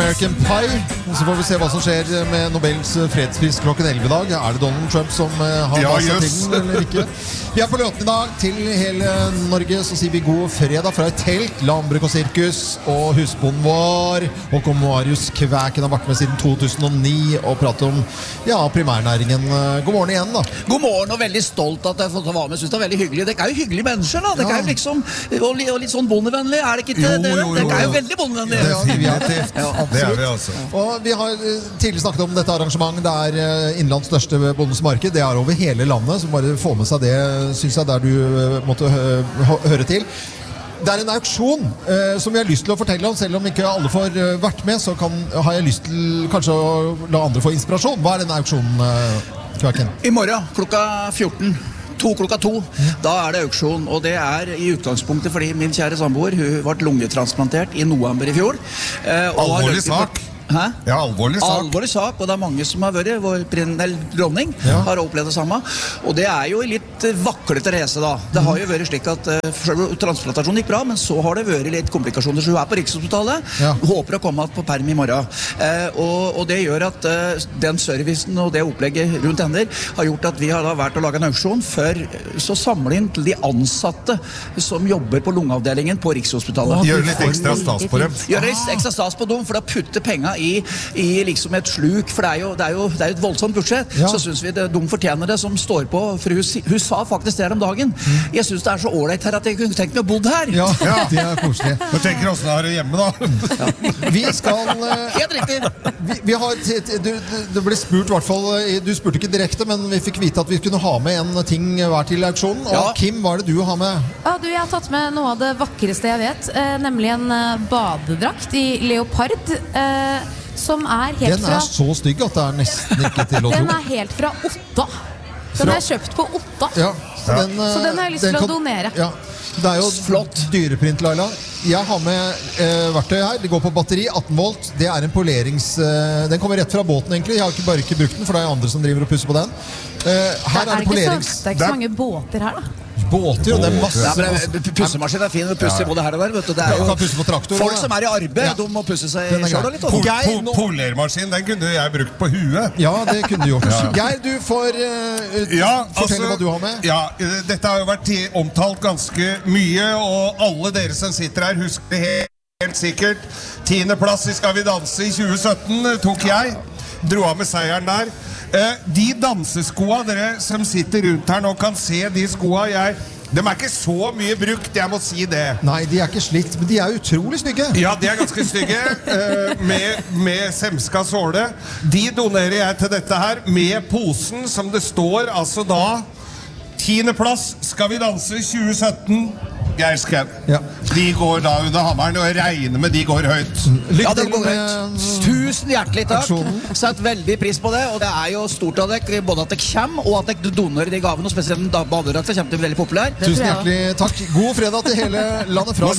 American Pie. Så får vi se hva som skjer med Nobels fredspris klokken 11 i dag. Det Donald Trump som har passet til den, eller ikke? Vi på låten i dag til hele Norge, så sier vi god fredag fra et telt, landbruk og sirkus, og husbonden vår, Håkon Marius Kvæken har vært med siden 2009 og pratet om, primærnæringen. God morgen igjen da. God morgen, og veldig stolt at jeg har fått være med. Jeg synes det veldig hyggelig. Det jo hyggelige mennesker da. Det jo liksom, og litt sånn bondevennlig, det ikke det? Det jo veldig bondevennlig. Definitivt. Det vi altså. Og vi har tidligere snakket om dette arrangementet. Det innlands største bondens marked. Det over hele landet, så bare få med seg det, synes jeg, der du måtte høre til. Det en auksjon som vi har lyst til å fortelle om, selv om ikke alle får vært med, så har jeg lyst til kanskje å la andre få inspirasjon. Hva denne auksjonen, Kvæken? I morgen, klokka 14. Klokka 2, da det auksjon, og det i utgangspunktet fordi min kjære samboer, hun ble lungetransplantert i november i fjor. Alvorlig sak. Hæ? Ja, alvorlig sak. Alvorlig sak, og det mange som har vært, vår dronning har opplevd det samme. Og det jo litt vaklete reise da. Det har jo vært slik at transplantasjonen gikk bra, men så har det vært litt komplikasjoner, så hun på Rikshospitalet. Håper å komme på perm i morgen. Og det gjør at den servicen og det opplegget rundt henne har gjort at vi har da vært å lage en auksjon for så samle inn til de ansatte som jobber på lungeavdelingen på Rikshospitalet. Gjør litt ekstra stas på dem. Gjør litt ekstra stas på dem, for da putter penger i liksom et sluk, for det jo et voldsomt budsjett, så synes vi de fortjener det som står på, for hun sa faktisk det om dagen. Jeg synes det så ålreit her at jeg kunne tenkt meg å bodde her. Ja, det koselig. Du tenker hvordan det hjemme da? Vi skal... Helt riktig. Vi har, det ble spurt I hvert fall, du spurte ikke direkte, men vi fikk vite at vi kunne ha med en ting hver til auksjonen, og Kim, hva det du har med? Ja, jeg har tatt med noe av det vakreste jeg vet, nemlig en badedrakt I leopard, som helt den fra... så stygg at det nesten ikke til å tro. Den helt fra Otta. Den kjøpt på Otta. Ja, så den har jeg lyst til å donere. Ja, det jo flott dyreprint, Laila. Jeg har med verktøy her. Det går på batteri, 18 volt. Det en polerings... den kommer rett fra båten egentlig. Jeg har bare ikke brukt den, for det andre som driver og pusser på den. Her det polerings... Det ikke så mange båter her da. Båter, og det masse... Ja, men pussemaskin fin å pusse både her og der, vet du. Det jo kan pusse på traktor, folk som I arbeid, de må pusse seg selv og litt. Polermaskin, den kunne jeg brukt på huet. Ja, det kunne du gjort. Geir, du får fortelle hva du har med. Ja, dette har jo vært omtalt ganske mye, og alle dere som sitter her husker det helt sikkert. 10. plass I Skal vi danse I 2017 tok jeg. Dro av med seieren der. De danseskoa, dere som sitter rundt her nå kan se de skoa de ikke så mye brukt, jeg må si det. Nei, de ikke slitt, men de utrolig stygge. Ja, de ganske stygge, med semska såle. De donerer jeg til dette her, med posen, som det står, altså da, 10. plass, Skal vi danse 2017, Geir Skau. De går da under hammeren, og jeg regner med de går høyt. Ja, det går høyt. Tusen hjertelig takk. Sett veldig pris på det, og det jo stort av dere, både at dere kommer, og at dere donerer de gavene, og spesielt en badedrakt, det kommer til å bli veldig populær. Tusen hjertelig takk. God fredag til hele landet fra